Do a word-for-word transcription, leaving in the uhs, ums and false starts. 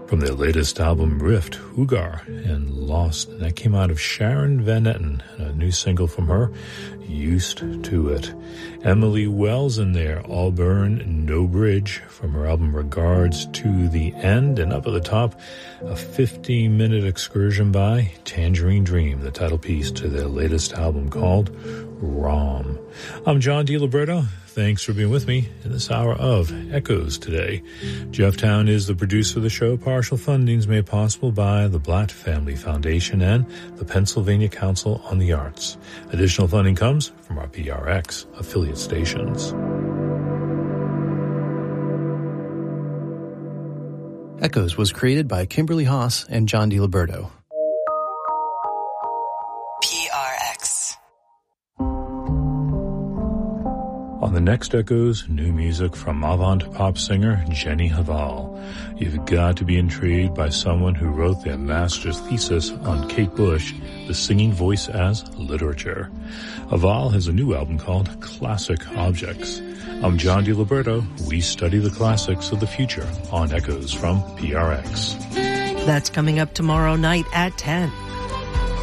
from their latest album, Rift, Ugar and Lost. And that came out of Sharon Van Etten, a new single from her, Used to It. Emily Wells in there, All Burn, No Bridge, from her album Regards to the End. And up at the top, a fifteen-minute excursion by Tangerine Dream, the title piece to their latest album called Rom. I'm John DiLiberto. Thanks for being with me in this hour of Echoes today. Jeff Town is the producer of the show. Partial funding is made possible by the Blatt Family Foundation and the Pennsylvania Council on the Arts. Additional funding comes from our P R X affiliate stations. Echoes was created by Kimberly Haas and John DiLiberto. On the next Echoes, new music from avant pop singer Jenny Hval. You've got to be intrigued by someone who wrote their master's thesis on Kate Bush, the singing voice as literature. Hval has a new album called Classic Objects. I'm John DiLiberto. We study the classics of the future on Echoes from P R X. That's coming up tomorrow night at ten.